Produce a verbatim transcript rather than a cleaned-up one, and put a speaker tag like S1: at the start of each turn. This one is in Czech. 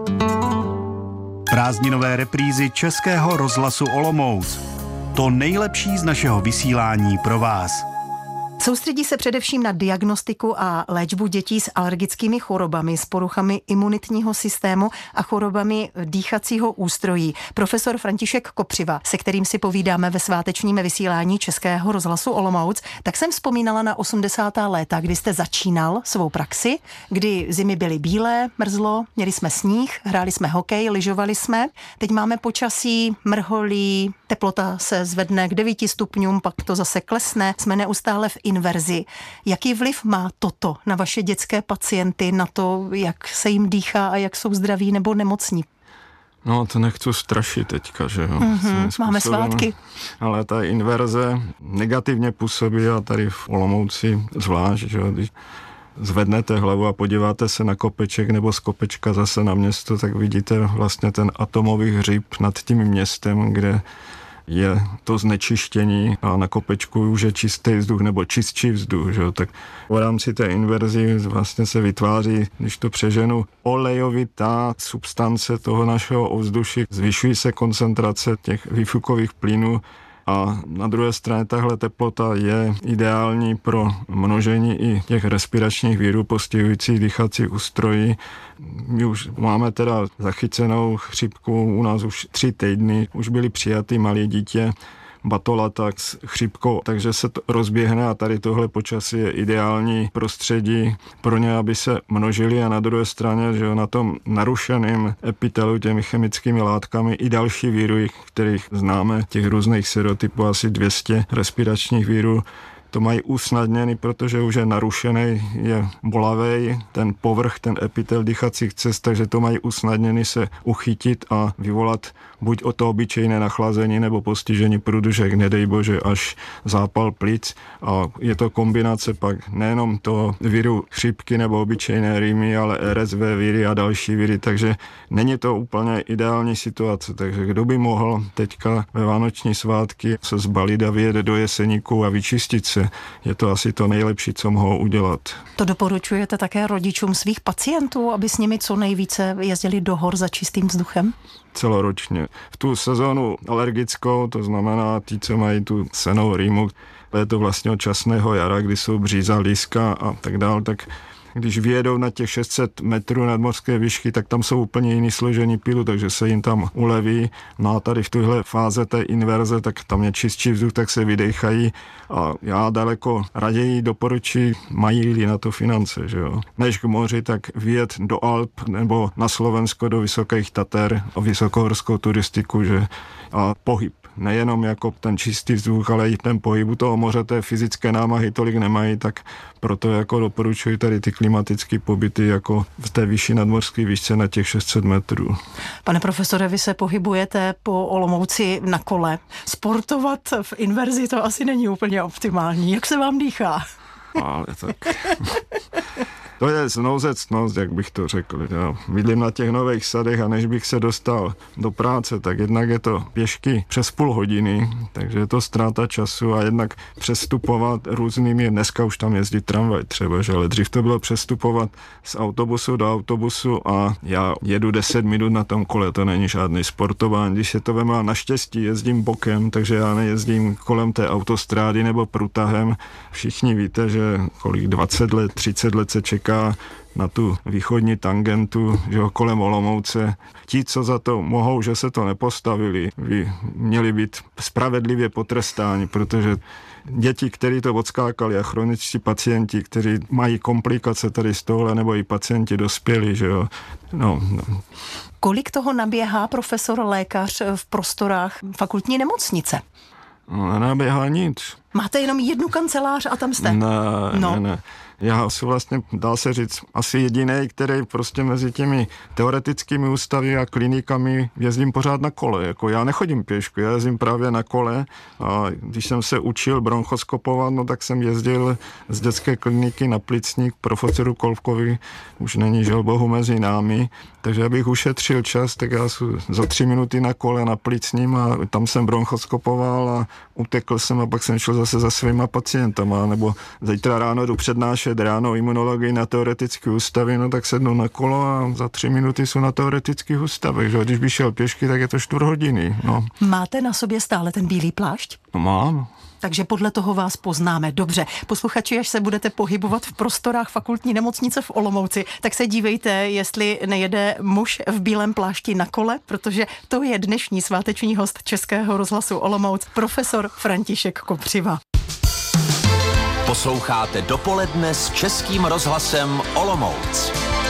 S1: Prázdninové reprízy Českého rozhlasu Olomouc. To nejlepší z našeho vysílání pro vás.
S2: Soustředí se především na diagnostiku a léčbu dětí s alergickými chorobami, s poruchami imunitního systému a chorobami dýchacího ústrojí. Profesor František Kopřiva, se kterým si povídáme ve svátečním vysílání Českého rozhlasu Olomouc, tak jsem vzpomínala na osmdesátá léta, kdy jste začínal svou praxi, kdy zimy byly bílé, mrzlo, měli jsme sníh, hráli jsme hokej, lyžovali jsme. Teď máme počasí, mrholí, teplota se zvedne k devíti stupňům, pak to zase klesne, jsme neustále v inverzi. Jaký vliv má toto na vaše dětské pacienty, na to, jak se jim dýchá a jak jsou zdraví nebo nemocní?
S3: No, to nechci strašit teďka, že jo.
S2: Mm-hmm, máme svátky.
S3: Ale ta inverze negativně působí a tady v Olomouci zvlášť, že jo, když zvednete hlavu a podíváte se na kopeček nebo z kopečka zase na město, tak vidíte vlastně ten atomový hřib nad tím městem, kde je to znečištění a na kopečku už je čistý vzduch nebo čistší vzduch. Že? Tak v rámci té inverzi vlastně se vytváří, když to přeženu, olejovitá substance toho našeho ovzduší. Zvyšují se koncentrace těch výfukových plynů a na druhé straně tahle teplota je ideální pro množení i těch respiračních virů postihujících dýchací ústrojí. My už máme teda zachycenou chřipku u nás už tři týdny, už byli přijatý malí dítě, batolatak s chřipkou, takže se to rozběhne a tady tohle počasí je ideální prostředí pro ně, aby se množili a na druhé straně, že na tom narušeném epitelu těmi chemickými látkami i další víry, kterých známe, těch různých serotypů, asi dvě stě respiračních vírů, to mají usnadněný, protože už je narušený, je bolavý ten povrch, ten epitel dýchacích cest, takže to mají usnadněný se uchytit a vyvolat buď o to obyčejné nachlazení nebo postižení průdušek, nedej bože, až zápal plic. A je to kombinace pak nejenom toho viru chřipky nebo obyčejné rýmy, ale R S V viry a další viry, takže není to úplně ideální situace. Takže kdo by mohl teďka ve vánoční svátky se zbalit a vyjet do Jeseníku a vyčistit se, je to asi to nejlepší, co mohou udělat.
S2: To doporučujete také rodičům svých pacientů, aby s nimi co nejvíce jezdili do hor za čistým vzduchem?
S3: Celoročně. V tu sezónu alergickou, to znamená tí, co mají tu senou rýmu, je to vlastně od časného jara, kdy jsou bříza, líska a tak dál, tak když vyjedou na těch šest set metrů nadmořské výšky, tak tam jsou úplně jiný složení pylu, takže se jim tam uleví. No a tady v tuhle fáze té inverze, tak tam je čistší vzduch, tak se vydejchají a já daleko raději doporučuji, mají-li na to finance, že jo. Než k moři, tak vyjet do Alp nebo na Slovensko do Vysokých Tater o vysokohorskou turistiku, že a pohyb. Nejenom jako ten čistý vzduch, ale i ten pohyb u toho moře, té fyzické námahy tolik nemají, tak proto jako doporučuji tady ty klimatické pobyty jako v té vyšší nadmořské výšce na těch šest set metrů.
S2: Pane profesore, vy se pohybujete po Olomouci na kole. Sportovat v inverzi to asi není úplně optimální. Jak se vám dýchá?
S3: Ale tak... To je znouzectnost, jak bych to řekl. Já bydlím na těch Nových Sadech a než bych se dostal do práce, tak jednak je to pěšky přes půl hodiny, takže je to ztráta času a jednak přestupovat různými, dneska už tam jezdí tramvaj třeba, že, ale dřív to bylo přestupovat z autobusu do autobusu a já jedu deset minut na tom kole, to není žádný sportování, když se to veme, naštěstí jezdím bokem, takže já nejezdím kolem té autostrády nebo průtahem. Všichni víte, že kolik dvacet let, třicet let se čeká na tu východní tangentu, že jo, kolem Olomouce. Ti, co za to mohou, že se to nepostavili, by měli být spravedlivě potrestáni, protože děti, kteří to odskákali a chroničtí pacienti, kteří mají komplikace tady z tohle, nebo i pacienti dospělí, že jo. No, no.
S2: Kolik toho naběhá profesor lékař v prostorách fakultní nemocnice?
S3: No, nenaběhá nic.
S2: Máte jenom jednu kancelář a tam jste?
S3: Ne,
S2: no.
S3: ne, ne. Já jsem vlastně, dá se říct, asi jediný, který prostě mezi těmi teoretickými ústavy a klinikami jezdím pořád na kole. Jako já nechodím pěšky, já jezdím právě na kole a když jsem se učil bronchoskopovat, no tak jsem jezdil z dětské kliniky na Plicník profesoru Kolvkovi, už není žel bohu mezi námi, takže abych ušetřil čas, tak já jsem za tři minuty na kole na Plicním a tam jsem bronchoskopoval a utekl jsem a pak jsem šel zase za svýma pacientama, nebo zítra ráno jdu přednášet ráno imunologii na teoretické ústavy, no tak sednu na kolo a za tři minuty jsou na teoretických ústavech, že když by šel pěšky, tak je to čtvrt hodiny. No.
S2: Máte na sobě stále ten bílý plášť?
S3: No mám.
S2: Takže podle toho vás poznáme. Dobře, posluchači, až se budete pohybovat v prostorách fakultní nemocnice v Olomouci, tak se dívejte, jestli nejede muž v bílém plášti na kole, protože to je dnešní sváteční host Českého rozhlasu Olomouc, profesor František Kopřiva.
S4: Posloucháte Dopoledne s Českým rozhlasem Olomouc.